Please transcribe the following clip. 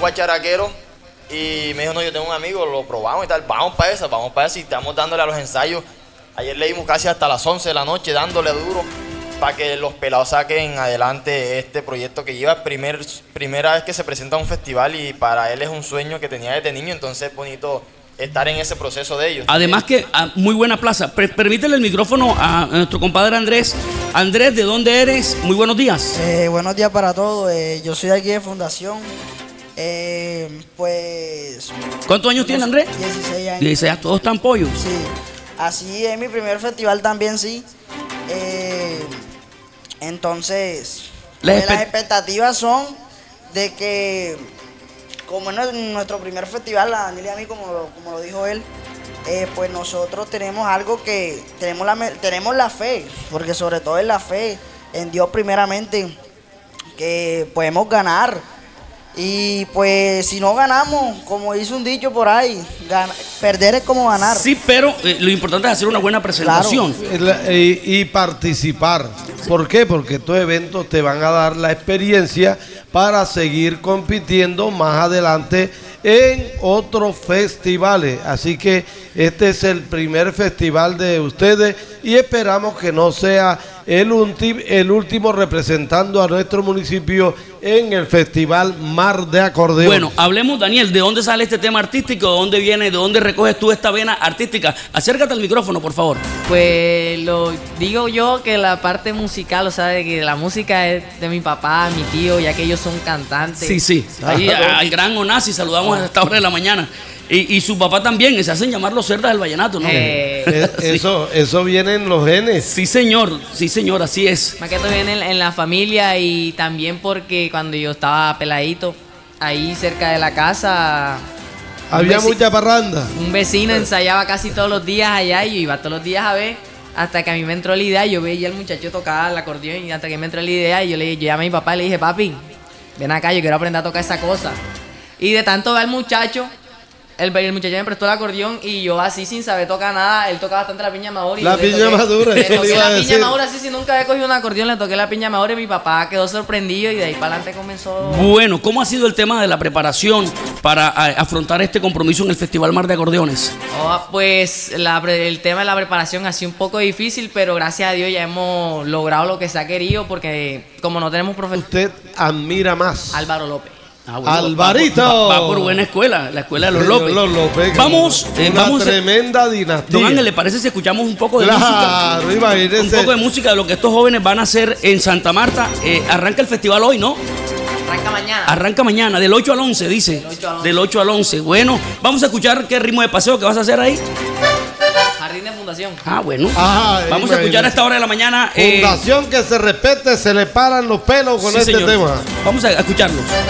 guacharaquero. Y me dijo, no, yo tengo un amigo, lo probamos y tal, vamos para esa y estamos dándole a los ensayos. Ayer le dimos casi hasta las 11 de la noche dándole duro para que los pelados saquen adelante este proyecto que lleva primera vez que se presenta a un festival y para él es un sueño que tenía desde niño, entonces es bonito estar en ese proceso de ellos. Además que muy buena plaza. Permítele el micrófono a nuestro compadre Andrés. Andrés, ¿de dónde eres? Muy buenos días. Buenos días para todos. Yo soy de aquí de Fundación. Pues... ¿Cuántos años tiene Andrés? 16 años. 16, todos están pollos. Sí. Así es mi primer festival también, sí. Entonces, las expectativas son de que, como es nuestro primer festival, a Daniel y a mí, como lo dijo él, pues nosotros tenemos algo que, tenemos la fe, porque sobre todo es la fe en Dios primeramente, que podemos ganar. Y pues si no ganamos, como dice un dicho por ahí, perder es como ganar. Sí, pero lo importante es hacer una buena presentación. Claro. Y participar. ¿Por qué? Porque estos eventos te van a dar la experiencia para seguir compitiendo más adelante en otros festivales. Así que este es el primer festival de ustedes y esperamos que no sea el último representando a nuestro municipio en el Festival Mar de Acordeón. Bueno, hablemos, Daniel, ¿de dónde sale este tema artístico? ¿De dónde viene? ¿De dónde recoges tú esta vena artística? Acércate al micrófono, por favor. Pues lo digo yo que la parte musical, o sea, de que la música es de mi papá, mi tío, ya que ellos son cantantes. Sí. Ahí al gran Onasi saludamos a esta hora de la mañana. Y su papá también, se hacen llamar los cerdas del vallenato, ¿no? Eso viene en los genes. Sí, señor, así es. Más que todo viene en la familia y también porque cuando yo estaba peladito, ahí cerca de la casa... Había mucha parranda. Un vecino ensayaba casi todos los días allá y yo iba todos los días a ver, hasta que a mí me entró la idea, yo veía al muchacho tocar el acordeón y hasta que me entró la idea y yo llamé a mi papá y le dije, papi, ven acá, yo quiero aprender a tocar esa cosa. Y de tanto ver al muchacho... El muchacho me prestó el acordeón y yo así sin saber tocar nada, él tocaba bastante la piña madura. La piña madura, le toqué la piña madura, así si nunca había cogido un acordeón, le toqué la piña madura y mi papá quedó sorprendido y de ahí para adelante comenzó. Bueno, ¿cómo ha sido el tema de la preparación para afrontar este compromiso en el Festival Mar de Acordeones? Pues el tema de la preparación ha sido un poco difícil, pero gracias a Dios ya hemos logrado lo que se ha querido porque como no tenemos profesor. ¿Usted admira más? Álvaro López. Bueno, Alvarito va por buena escuela, la escuela de los López. Vamos, una tremenda dinastía. Don Ángel, ¿le parece si escuchamos un poco de música? Un poco de música de lo que estos jóvenes van a hacer en Santa Marta. Arranca el festival hoy, ¿no? Arranca mañana, del 8 al 11, dice. Del 8 al 11. Bueno, vamos a escuchar qué ritmo de paseo que vas a hacer ahí. Jardín de Fundación. Bueno. Vamos a escuchar a esta hora de la mañana. Fundación que se respete, se le paran los pelos con este tema. Vamos a escucharlos.